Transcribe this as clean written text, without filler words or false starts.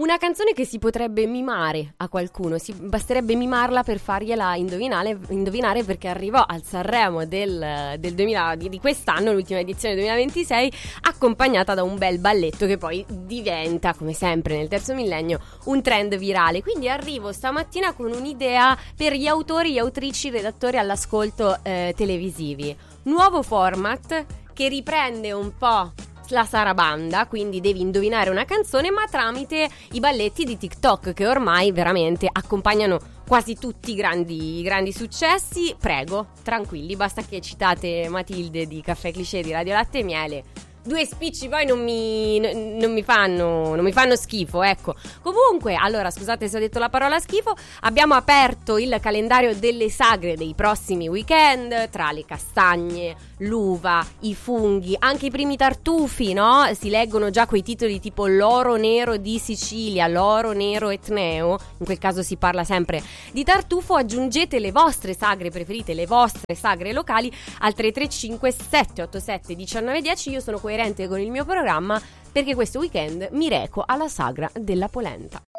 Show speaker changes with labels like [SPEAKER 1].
[SPEAKER 1] Una canzone che si potrebbe mimare a qualcuno, basterebbe mimarla per fargliela indovinare, perché arrivò al Sanremo del 2000, di quest'anno, l'ultima edizione 2026, accompagnata da un bel balletto che poi diventa, come sempre nel terzo millennio, un trend virale. Quindi arrivo stamattina con un'idea per gli autori, gli autrici, i redattori all'ascolto televisivi. Nuovo format che riprende un po' la sarabanda, quindi devi indovinare una canzone ma tramite i balletti di TikTok, che ormai veramente accompagnano quasi tutti i grandi successi. Prego, tranquilli, basta che citate Matilde di Caffè Cliché di Radio Latte e Miele. 2 spicci poi non mi fanno schifo, ecco. Comunque, allora, scusate se ho detto la parola schifo, abbiamo aperto il calendario delle sagre dei prossimi weekend, tra le castagne, l'uva, i funghi, anche i primi tartufi, no? Si leggono già quei titoli tipo l'oro nero di Sicilia, l'oro nero etneo, in quel caso si parla sempre di tartufo. Aggiungete le vostre sagre preferite, le vostre sagre locali al 335 787 1910. Io sono coerente con il mio programma perché questo weekend mi reco alla sagra della polenta.